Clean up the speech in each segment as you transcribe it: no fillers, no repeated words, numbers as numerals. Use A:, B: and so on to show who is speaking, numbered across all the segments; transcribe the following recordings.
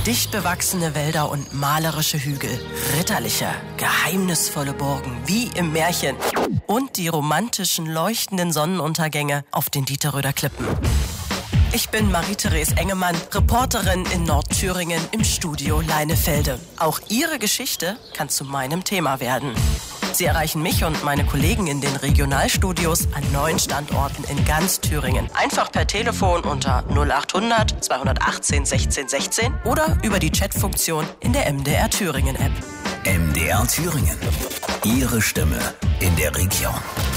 A: Dicht bewachsene Wälder und malerische Hügel, ritterliche, geheimnisvolle Burgen, wie im Märchen. Und die romantischen, leuchtenden Sonnenuntergänge auf den Dieterröder Klippen. Ich bin Marie-Therese Engemann, Reporterin in Nordthüringen im Studio Leinefelde. Auch Ihre Geschichte kann zu meinem Thema werden. Sie erreichen mich und meine Kollegen in den Regionalstudios an 9 Standorten in ganz Thüringen. Einfach per Telefon unter 0800 218 16 16 oder über die Chatfunktion in der MDR Thüringen App.
B: MDR Thüringen. Ihre Stimme in der Region.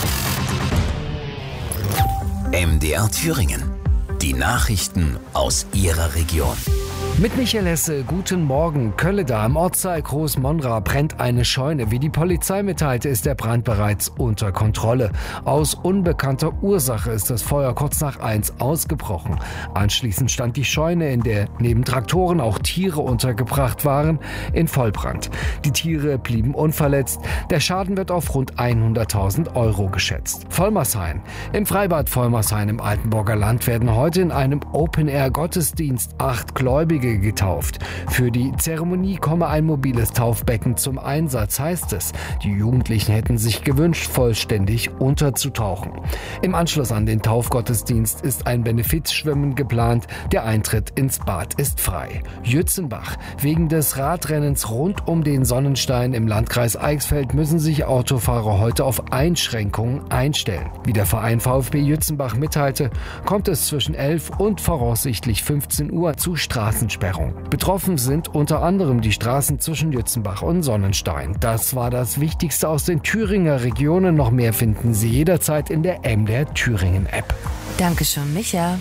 B: MDR Thüringen. Die Nachrichten aus Ihrer Region.
C: Mit Michael Hesse, guten Morgen. Kölleda im Ortsteil Großmonra brennt eine Scheune. Wie die Polizei mitteilte, ist der Brand bereits unter Kontrolle. Aus unbekannter Ursache ist das Feuer kurz nach 1 ausgebrochen. Anschließend stand die Scheune, in der neben Traktoren auch Tiere untergebracht waren, in Vollbrand. Die Tiere blieben unverletzt. Der Schaden wird auf rund 100.000 Euro geschätzt. Vollmershain. Im Freibad Vollmershain im Altenburger Land werden heute in einem Open-Air-Gottesdienst 8 Gläubige getauft. Für die Zeremonie komme ein mobiles Taufbecken zum Einsatz, heißt es. Die Jugendlichen hätten sich gewünscht, vollständig unterzutauchen. Im Anschluss an den Taufgottesdienst ist ein Benefizschwimmen geplant. Der Eintritt ins Bad ist frei. Jützenbach. Wegen des Radrennens rund um den Sonnenstein im Landkreis Eichsfeld müssen sich Autofahrer heute auf Einschränkungen einstellen. Wie der Verein VfB Jützenbach mitteilte, kommt es zwischen 11 und voraussichtlich 15 Uhr zu Straßensperrung. Betroffen sind unter anderem die Straßen zwischen Jützenbach und Sonnenstein. Das war das Wichtigste aus den Thüringer Regionen. Noch mehr finden Sie jederzeit in der MDR Thüringen App.
D: Dankeschön, Micha.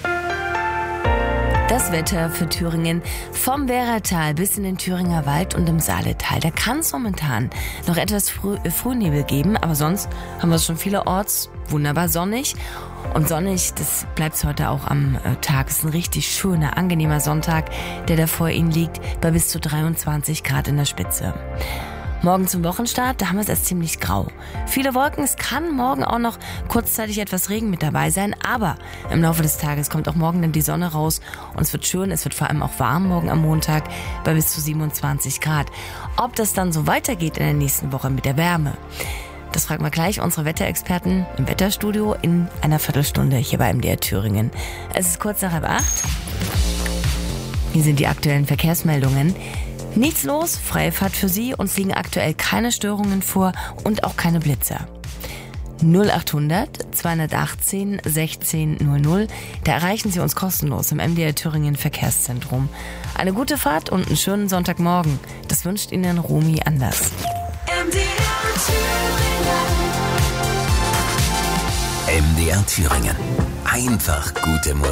D: Das Wetter für Thüringen vom Werratal bis in den Thüringer Wald und im Saaletal. Da kann es momentan noch etwas Frühnebel geben, aber sonst haben wir es schon vielerorts wunderbar sonnig. Und sonnig, das bleibt heute auch am Tag. Es ist ein richtig schöner, angenehmer Sonntag, der da vor Ihnen liegt, bei bis zu 23 Grad in der Spitze. Morgen zum Wochenstart, da haben wir es erst ziemlich grau. Viele Wolken, es kann morgen auch noch kurzzeitig etwas Regen mit dabei sein, aber im Laufe des Tages kommt auch morgen dann die Sonne raus und es wird schön, es wird vor allem auch warm morgen am Montag bei bis zu 27 Grad. Ob das dann so weitergeht in der nächsten Woche mit der Wärme, das fragen wir gleich unsere Wetterexperten im Wetterstudio in einer Viertelstunde hier bei MDR Thüringen. Es ist kurz nach 7:30. Hier sind die aktuellen Verkehrsmeldungen. Nichts los, freie Fahrt für Sie, uns liegen aktuell keine Störungen vor und auch keine Blitzer. 0800 218 16 00, da erreichen Sie uns kostenlos im MDR Thüringen Verkehrszentrum. Eine gute Fahrt und einen schönen Sonntagmorgen. Das wünscht Ihnen Romy Anders.
B: MDR Thüringen. Einfach gute Musik.